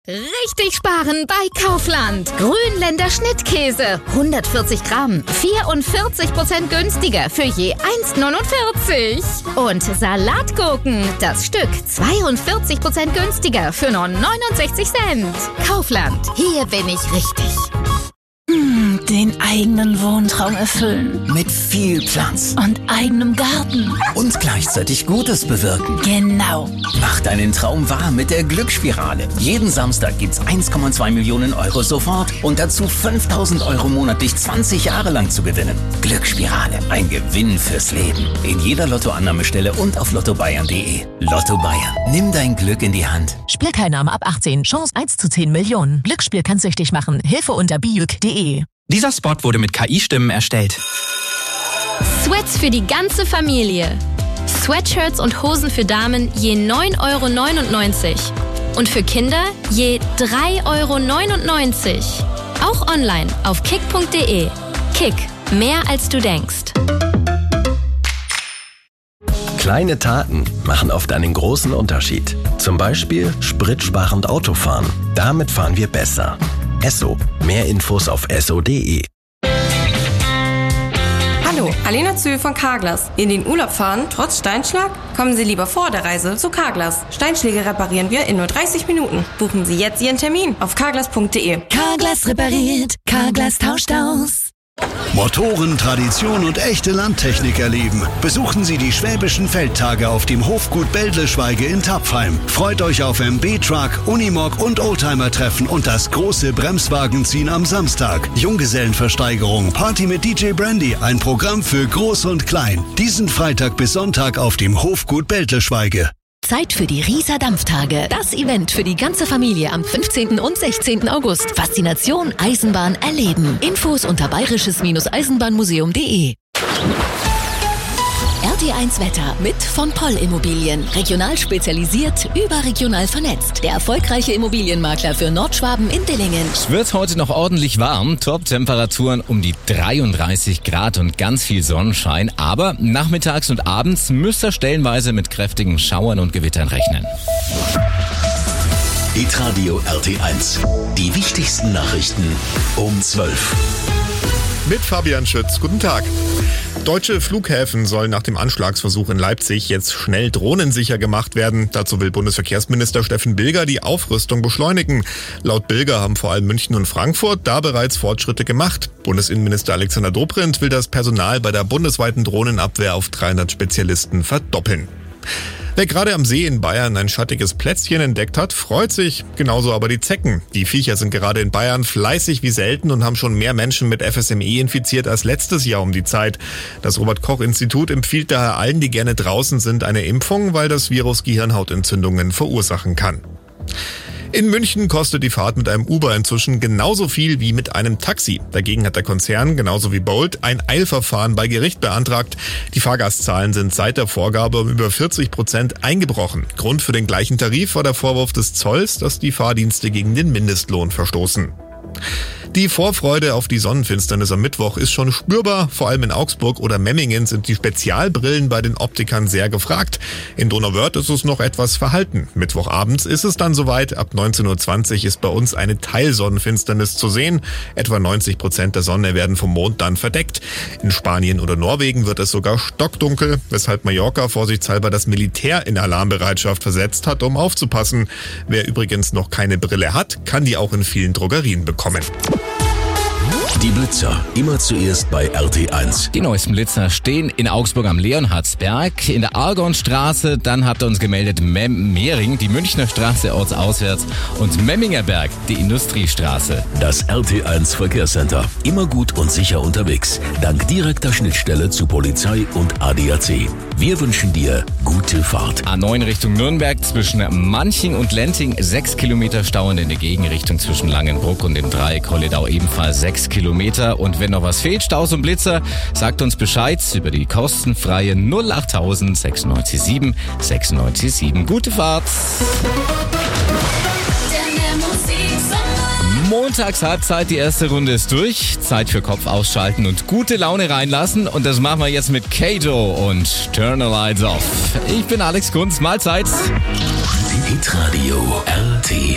Richtig sparen bei Kaufland. Grünländer Schnittkäse. 140 Gramm. 44% günstiger für je 1,49. Und Salatgurken. Das Stück 42% günstiger für nur 69 Cent. Kaufland. Hier bin ich richtig. Den eigenen Wohntraum erfüllen. Mit viel Platz. Und eigenem Garten. Und gleichzeitig Gutes bewirken. Genau. Mach deinen Traum wahr mit der Glücksspirale. Jeden Samstag gibt's 1,2 Millionen Euro sofort und dazu 5.000 Euro monatlich 20 Jahre lang zu gewinnen. Glücksspirale. Ein Gewinn fürs Leben. In jeder Lottoannahmestelle und auf lottobayern.de. Lotto Bayern. Nimm dein Glück in die Hand. Spielteilnahme ab 18. Chance 1 zu 10 Millionen. Glücksspiel kann süchtig machen. Hilfe unter bijuk.de. Dieser Spot wurde mit KI-Stimmen erstellt. Sweats für die ganze Familie. Sweatshirts und Hosen für Damen je 9,99 € und für Kinder je 3,99 €. Auch online auf kick.de. Kick, mehr als du denkst. Kleine Taten machen oft einen großen Unterschied. Zum Beispiel spritsparend Autofahren. Damit fahren wir besser. Esso. Mehr Infos auf esso.de. Hallo, Alena Zühl von Carglass. In den Urlaub fahren, trotz Steinschlag? Kommen Sie lieber vor der Reise zu Carglass. Steinschläge reparieren wir in nur 30 Minuten. Buchen Sie jetzt Ihren Termin auf carglass.de. Carglass repariert. Carglass tauscht aus. Motoren, Tradition und echte Landtechnik erleben. Besuchen Sie die Schwäbischen Feldtage auf dem Hofgut Bäldleschweige in Tapfheim. Freut euch auf MB-Truck, Unimog und Oldtimer-Treffen und das große Bremswagenziehen am Samstag. Junggesellenversteigerung, Party mit DJ Brandy, ein Programm für Groß und Klein. Diesen Freitag bis Sonntag auf dem Hofgut Bäldleschweige. Zeit für die Rieser Dampftage. Das Event für die ganze Familie am 15. und 16. August. Faszination Eisenbahn erleben. Infos unter bayerisches-eisenbahnmuseum.de. RT1 Wetter mit von Poll Immobilien. Regional spezialisiert, überregional vernetzt. Der erfolgreiche Immobilienmakler für Nordschwaben in Dillingen. Es wird heute noch ordentlich warm. Top-Temperaturen um die 33 Grad und ganz viel Sonnenschein. Aber nachmittags und abends müsst ihr stellenweise mit kräftigen Schauern und Gewittern rechnen. Hitradio RT1. Die wichtigsten Nachrichten um 12. Mit Fabian Schütz. Guten Tag. Deutsche Flughäfen sollen nach dem Anschlagsversuch in Leipzig jetzt schnell drohnensicher gemacht werden. Dazu will Bundesverkehrsminister Steffen Bilger die Aufrüstung beschleunigen. Laut Bilger haben vor allem München und Frankfurt da bereits Fortschritte gemacht. Bundesinnenminister Alexander Dobrindt will das Personal bei der bundesweiten Drohnenabwehr auf 300 Spezialisten verdoppeln. Wer gerade am See in Bayern ein schattiges Plätzchen entdeckt hat, freut sich. Genauso aber die Zecken. Die Viecher sind gerade in Bayern fleißig wie selten und haben schon mehr Menschen mit FSME infiziert als letztes Jahr um die Zeit. Das Robert-Koch-Institut empfiehlt daher allen, die gerne draußen sind, eine Impfung, weil das Virus Gehirnhautentzündungen verursachen kann. In München kostet die Fahrt mit einem Uber inzwischen genauso viel wie mit einem Taxi. Dagegen hat der Konzern, genauso wie Bolt, ein Eilverfahren bei Gericht beantragt. Die Fahrgastzahlen sind seit der Vorgabe um über 40% eingebrochen. Grund für den gleichen Tarif war der Vorwurf des Zolls, dass die Fahrdienste gegen den Mindestlohn verstoßen. Die Vorfreude auf die Sonnenfinsternis am Mittwoch ist schon spürbar. Vor allem in Augsburg oder Memmingen sind die Spezialbrillen bei den Optikern sehr gefragt. In Donauwörth ist es noch etwas verhalten. Mittwochabends ist es dann soweit. Ab 19:20 Uhr ist bei uns eine Teilsonnenfinsternis zu sehen. Etwa 90% der Sonne werden vom Mond dann verdeckt. In Spanien oder Norwegen wird es sogar stockdunkel, weshalb Mallorca vorsichtshalber das Militär in Alarmbereitschaft versetzt hat, um aufzupassen. Wer übrigens noch keine Brille hat, kann die auch in vielen Drogerien bekommen. Die Blitzer, immer zuerst bei RT1. Die neuesten Blitzer stehen in Augsburg am Leonhardsberg, in der Argonstraße, dann hat er uns gemeldet Mehring, die Münchner Straße ortsauswärts und Memmingerberg, die Industriestraße. Das RT1 Verkehrscenter, immer gut und sicher unterwegs, dank direkter Schnittstelle zu Polizei und ADAC. Wir wünschen dir gute Fahrt. A9 Richtung Nürnberg zwischen Manching und Lenting 6 Kilometer Stau und in der Gegenrichtung zwischen Langenbruck und dem Dreieck Holledau ebenfalls 6 Kilometer. Und wenn noch was fehlt, Staus und Blitzer, sagt uns Bescheid über die kostenfreie 08000 967 967. Gute Fahrt! Montagshalbzeit, die erste Runde ist durch. Zeit für Kopf ausschalten und gute Laune reinlassen. Und das machen wir jetzt mit Kato und Turn the Lights Off. Ich bin Alex Kunz, Mahlzeit. Hitradio RT1.